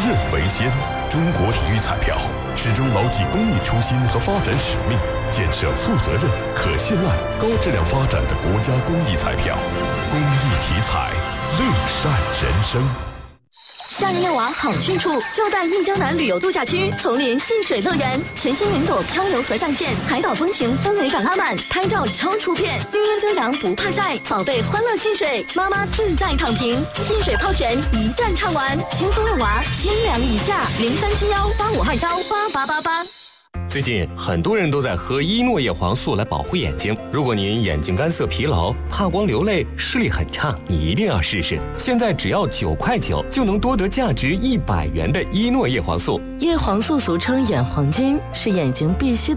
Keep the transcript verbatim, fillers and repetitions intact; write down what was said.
韧为先。中国体育彩票始终牢记公益初心和发展使命，建设负责任、可信赖、高质量发展的国家公益彩票。公益体彩，乐善人生。 夏日遛娃好去处，就在印江南旅游度假区丛林戏水乐园，全新云朵漂流河上线，海岛风情氛围感拉满，拍照超出片，绿荫遮阳不怕晒，宝贝欢乐戏水，妈妈自在躺平，戏水泡泉一站畅玩，轻松遛娃，千两以下，零三七幺八五二幺八八八八。 最近很多人都在喝伊诺叶黄素来保护眼睛。如果您眼睛干涩、疲劳、怕光、流泪、视力很差，你一定要试试。现在只要九块九就能多得价值一百元的伊诺叶黄素。 叶黄素俗称眼黄金，是眼睛必须的